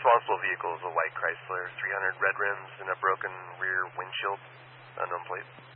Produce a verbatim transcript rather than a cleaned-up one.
responsible vehicle is a white Chrysler, three hundred red rims and a broken rear windshield, unknown plate.